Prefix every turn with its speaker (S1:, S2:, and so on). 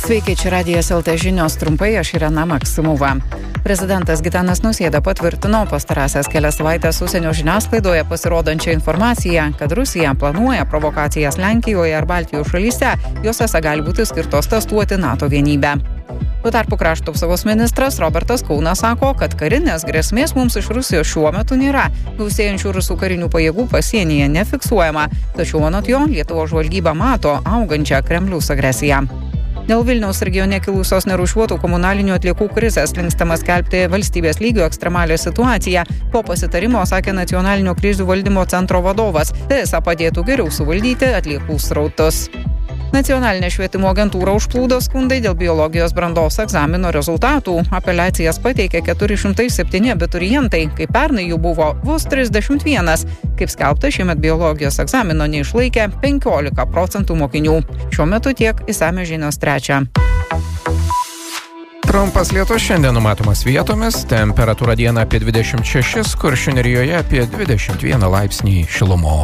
S1: Sveiki, čia Radijas LT žinios trumpai, aš Irena Maksimova. Prezidentas Gitanas Nausėda patvirtino pastarąsias kelias savaitės užsienio žiniasklaidoje pasirodančią informaciją, kad Rusija planuoja provokacijas Lenkijoje ar Baltijos šalyse, jos esą gali būti skirtos testuoti NATO vienybę. Tuo tarpu krašto apsaugos ministras Robertas Kaunas sako, kad karinės grėsmės mums iš Rusijos šiuo metu nėra. Gausėjančių rusų karinių pajėgų pasienyje nefiksuojama, tačiau anot jo Lietuvos žvalgyba mato augančią Kremliaus agresiją. Dėl Vilniaus regione kilusios nerūšiuotų komunalinių atliekų krizės linkstama skelbti valstybės lygio ekstremalią situaciją. Po pasitarimo sakė Nacionalinio krizių valdymo centro vadovas. Tai esą padėtų geriau suvaldyti atliekų srautus. Nacionalinė švietimo agentūra užplūdo skundai dėl biologijos brandos egzamino rezultatų. Apeliacijas pateikė 407 abiturientai, kai pernai jų buvo vos 31. Kaip skelbta, šiemet biologijos egzamino neišlaikė 15% mokinių. Šiuo metu tiek, išsamios žinios 3.
S2: Trumpas lietus šiandien numatomas vietomis, temperatūra dieną apie 26, Kuršių nerijoje apie 21 laipsnį šilumos.